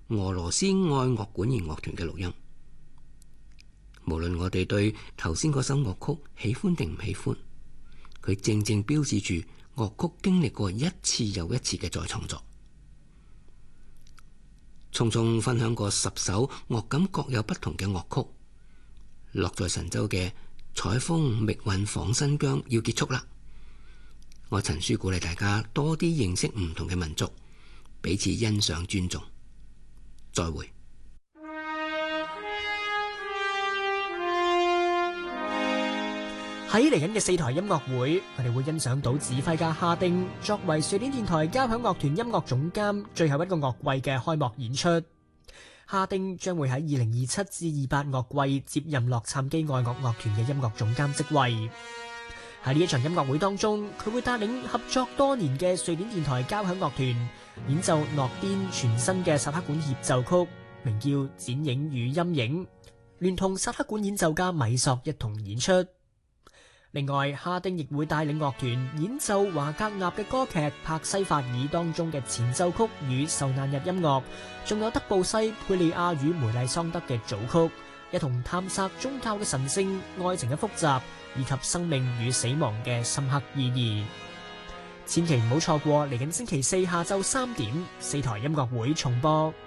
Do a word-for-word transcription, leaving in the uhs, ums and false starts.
俄羅斯愛樂管弦樂團嘅錄音。無論我哋對頭先嗰首樂曲喜歡定唔喜歡，佢正正標誌住樂曲經歷過一次又一次嘅再創作。聰聰分享過十首樂感各有不同嘅樂曲，落在神州嘅採風覓韻訪新疆要結束啦。我陳書鼓勵大家多啲認識唔同嘅民族，彼此欣賞尊重。再會。 喺嚟緊嘅四台音樂會，我哋會欣賞到指揮家哈丁作為瑞典電台交響樂團音樂總監最後一個樂季嘅開幕演出。哈丁將會喺二零二七至二八樂季接任洛杉磯愛樂樂團嘅音樂總監職位。喺呢一場音樂會當中，佢會帶領合作多年嘅瑞典電台交響樂團演奏諾顛全新嘅薩克管協奏曲，名叫《剪影與陰影》，聯同薩克管演奏家米索一同演出。另外，哈丁亦會帶領樂團演奏華格納嘅歌劇《帕西法爾》當中嘅前奏曲與受難日音樂，仲有德布西、佩利亞與梅麗桑德嘅組曲，一同探索宗教嘅神聖、愛情嘅複雜，以及生命與死亡嘅深刻意義。千祈唔好錯過嚟緊星期四下晝三點四台音樂會重播。